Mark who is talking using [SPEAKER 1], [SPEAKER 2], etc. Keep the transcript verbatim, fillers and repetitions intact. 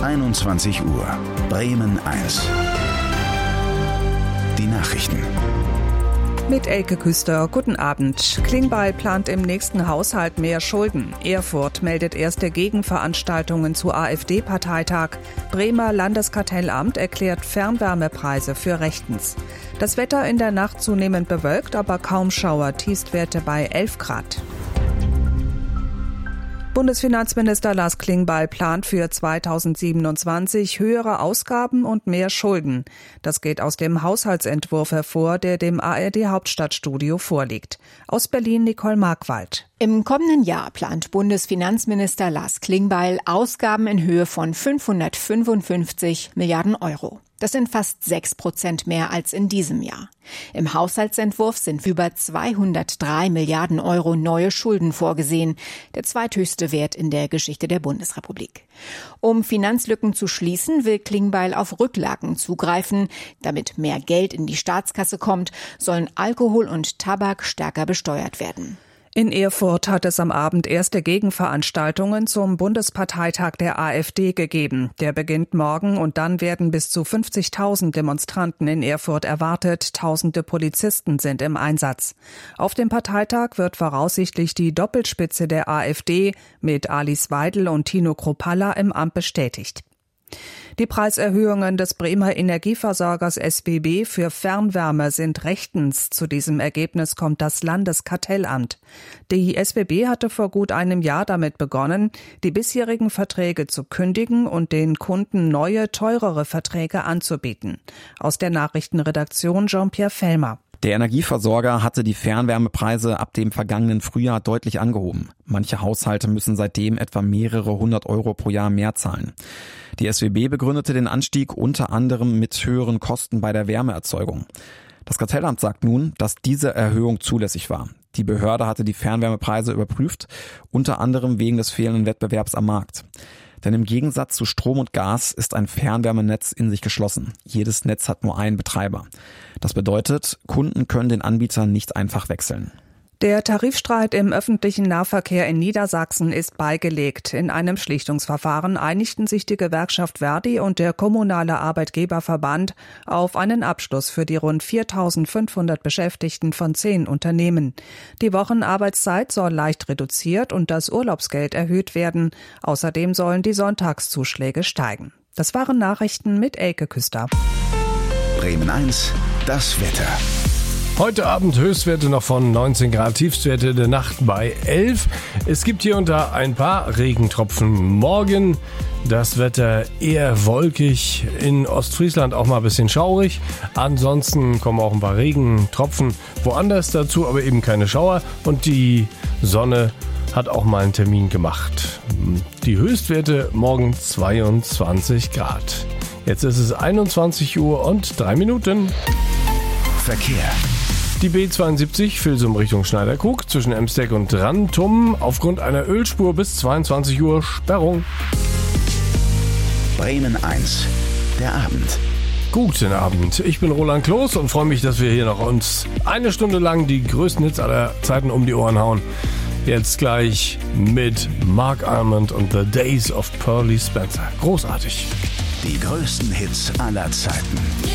[SPEAKER 1] einundzwanzig Uhr. Bremen eins. Die Nachrichten.
[SPEAKER 2] Mit Elke Küster, guten Abend. Klingbeil plant im nächsten Haushalt mehr Schulden. Erfurt meldet erste Gegenveranstaltungen zu AfD-Parteitag. Bremer Landeskartellamt erklärt Fernwärmepreise für rechtens. Das Wetter in der Nacht zunehmend bewölkt, aber kaum Schauer, Tiefstwerte bei elf Grad. Bundesfinanzminister Lars Klingbeil plant für zweitausendsiebenundzwanzig höhere Ausgaben und mehr Schulden. Das geht aus dem Haushaltsentwurf hervor, der dem A R D-Hauptstadtstudio vorliegt. Aus Berlin Nicole Markwald.
[SPEAKER 3] Im kommenden Jahr plant Bundesfinanzminister Lars Klingbeil Ausgaben in Höhe von fünfhundertfünfundfünfzig Milliarden Euro. Das sind fast sechs Prozent mehr als in diesem Jahr. Im Haushaltsentwurf sind über zweihundertdrei Milliarden Euro neue Schulden vorgesehen, der zweithöchste Wert in der Geschichte der Bundesrepublik. Um Finanzlücken zu schließen, will Klingbeil auf Rücklagen zugreifen. Damit mehr Geld in die Staatskasse kommt, sollen Alkohol und Tabak stärker besteuert werden.
[SPEAKER 2] In Erfurt hat es am Abend erste Gegenveranstaltungen zum Bundesparteitag der AfD gegeben. Der beginnt morgen und dann werden bis zu fünfzigtausend Demonstranten in Erfurt erwartet. Tausende Polizisten sind im Einsatz. Auf dem Parteitag wird voraussichtlich die Doppelspitze der AfD mit Alice Weidel und Tino Kruppalla im Amt bestätigt. Die Preiserhöhungen des Bremer Energieversorgers S B B für Fernwärme sind rechtens. Zu diesem Ergebnis kommt das Landeskartellamt. Die S B B hatte vor gut einem Jahr damit begonnen, die bisherigen Verträge zu kündigen und den Kunden neue, teurere Verträge anzubieten. Aus der Nachrichtenredaktion Jean-Pierre Fellmer.
[SPEAKER 4] Der Energieversorger hatte die Fernwärmepreise ab dem vergangenen Frühjahr deutlich angehoben. Manche Haushalte müssen seitdem etwa mehrere hundert Euro pro Jahr mehr zahlen. Die S B B begründete den Anstieg unter anderem mit höheren Kosten bei der Wärmeerzeugung. Das Kartellamt sagt nun, dass diese Erhöhung zulässig war. Die Behörde hatte die Fernwärmepreise überprüft, unter anderem wegen des fehlenden Wettbewerbs am Markt. Denn im Gegensatz zu Strom und Gas ist ein Fernwärmenetz in sich geschlossen. Jedes Netz hat nur einen Betreiber. Das bedeutet, Kunden können den Anbieter nicht einfach wechseln.
[SPEAKER 2] Der Tarifstreit im öffentlichen Nahverkehr in Niedersachsen ist beigelegt. In einem Schlichtungsverfahren einigten sich die Gewerkschaft Verdi und der kommunale Arbeitgeberverband auf einen Abschluss für die rund viertausendfünfhundert Beschäftigten von zehn Unternehmen. Die Wochenarbeitszeit soll leicht reduziert und das Urlaubsgeld erhöht werden. Außerdem sollen die Sonntagszuschläge steigen. Das waren Nachrichten mit Elke Küster.
[SPEAKER 1] Bremen eins, das Wetter.
[SPEAKER 5] Heute Abend Höchstwerte noch von neunzehn Grad, Tiefstwerte der Nacht bei elf. Es gibt hier und da ein paar Regentropfen. Morgen das Wetter eher wolkig, in Ostfriesland auch mal ein bisschen schaurig. Ansonsten kommen auch ein paar Regentropfen woanders dazu, aber eben keine Schauer. Und die Sonne hat auch mal einen Termin gemacht. Die Höchstwerte morgen zweiundzwanzig Grad. Jetzt ist es einundzwanzig Uhr und drei Minuten.
[SPEAKER 1] Verkehr.
[SPEAKER 5] Die B zweiundsiebzig Vilsum Richtung Schneiderkrug zwischen Emsteck und Rantum aufgrund einer Ölspur bis zweiundzwanzig Uhr Sperrung.
[SPEAKER 1] Bremen eins, der Abend.
[SPEAKER 5] Guten Abend, ich bin Roland Kloß und freue mich, dass wir hier noch uns eine Stunde lang die größten Hits aller Zeiten um die Ohren hauen. Jetzt gleich mit Mark Almond und The Days of Pearly Spencer. Großartig.
[SPEAKER 1] Die größten Hits aller Zeiten.